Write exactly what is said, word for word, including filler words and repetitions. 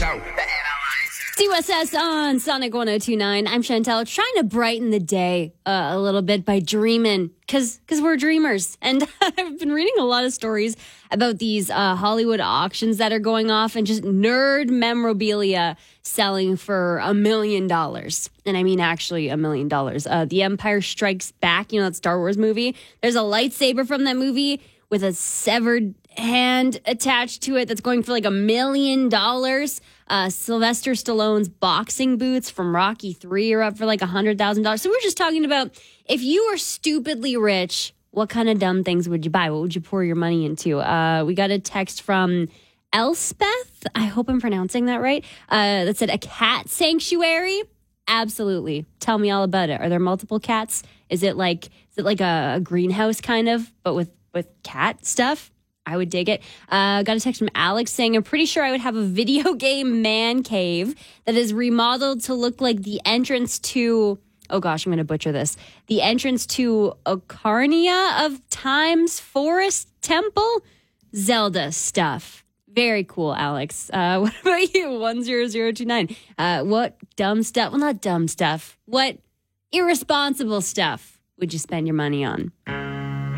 Show. C S S on Sonic one oh two point nine. I'm Chantel, trying to brighten the day uh, a little bit by dreaming, because because we're dreamers. And I've been reading a lot of stories about these uh, Hollywood auctions that are going off and just nerd memorabilia selling for a million dollars. And I mean actually a million dollars. Uh, The Empire Strikes Back, you know, that Star Wars movie. There's a lightsaber from that movie with a severed hand attached to it that's going for like a million dollars. Uh, Sylvester Stallone's boxing boots from Rocky three are up for like one hundred thousand dollars. So we're just talking about, if you were stupidly rich, what kind of dumb things would you buy? What would you pour your money into? Uh, we got a text from Elspeth. I hope I'm pronouncing that right. Uh, that said, a cat sanctuary? Absolutely. Tell me all about it. Are there multiple cats? Is it like is it like a, a greenhouse kind of, but with, with cat stuff? I would dig it. Uh, got a text from Alex saying, I'm pretty sure I would have a video game man cave that is remodeled to look like the entrance to, oh gosh, I'm going to butcher this, the entrance to Ocarina of Time's Forest Temple. Zelda stuff. Very cool, Alex. Uh, what about you? one zero zero two nine. Uh, what dumb stuff? Well, not dumb stuff. What irresponsible stuff would you spend your money on?